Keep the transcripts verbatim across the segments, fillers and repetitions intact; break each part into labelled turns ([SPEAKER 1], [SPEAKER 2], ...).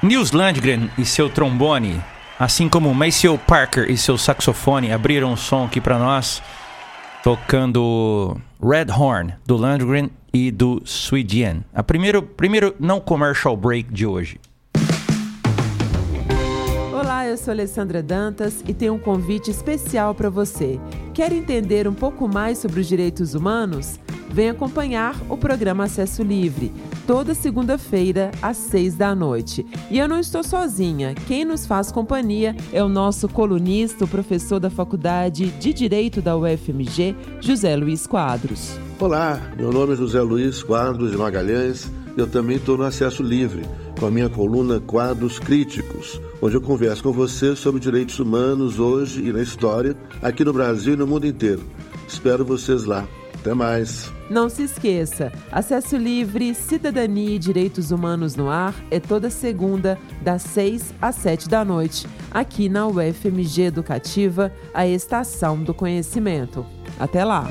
[SPEAKER 1] Nils Landgren e seu trombone, assim como Maceo Parker e seu saxofone, abriram o som aqui para nós, tocando Red Horn, do Landgren e do Sweedian. A primeiro, primeiro não commercial break de hoje.
[SPEAKER 2] Olá, eu sou Alessandra Dantas e tenho um convite especial para você. Quer entender um pouco mais sobre os direitos humanos? Vem acompanhar o programa Acesso Livre, toda segunda-feira, às seis da noite. E eu não estou sozinha. Quem nos faz companhia é o nosso colunista, o professor da Faculdade de Direito da U F M G, José Luiz Quadros.
[SPEAKER 3] Olá, meu nome é José Luiz Quadros de Magalhães. Eu também estou no Acesso Livre, com a minha coluna Quadros Críticos, onde eu converso com você sobre direitos humanos hoje e na história, aqui no Brasil e no mundo inteiro. Espero vocês lá. Até mais.
[SPEAKER 2] Não se esqueça, Acesso Livre, Cidadania e Direitos Humanos no Ar é toda segunda, das seis às sete da noite, aqui na U F M G Educativa, a Estação do Conhecimento. Até lá!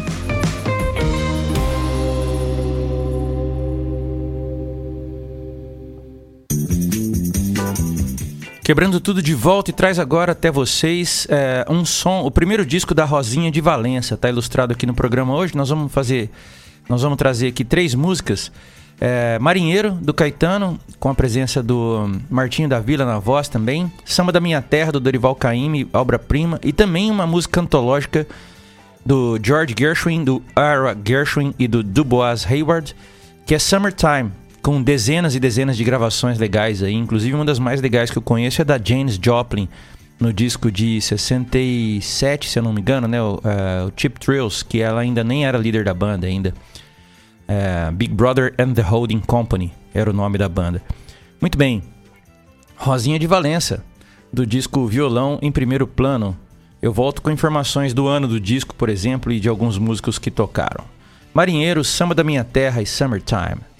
[SPEAKER 1] Quebrando tudo de volta e traz agora até vocês é, um som, o primeiro disco da Rosinha de Valença, está ilustrado aqui no programa hoje. Nós vamos fazer, nós vamos trazer aqui três músicas. É, Marinheiro, do Caetano, com a presença do Martinho da Vila na voz também. Samba da Minha Terra, do Dorival Caymmi, obra-prima. E também uma música antológica do George Gershwin, do Ira Gershwin e do Dubois Hayward, que é Summertime, com dezenas e dezenas de gravações legais aí. Inclusive uma das mais legais que eu conheço é da Janis Joplin, no disco de sessenta e sete, se eu não me engano, né? O, uh, o Cheap Thrills, que ela ainda nem era líder da banda ainda. Uh, Big Brother and the Holding Company era o nome da banda. Muito bem. Rosinha de Valença, do disco Violão em Primeiro Plano. Eu volto com informações do ano do disco, por exemplo, e de alguns músicos que tocaram. Marinheiro, Samba da Minha Terra e Summertime.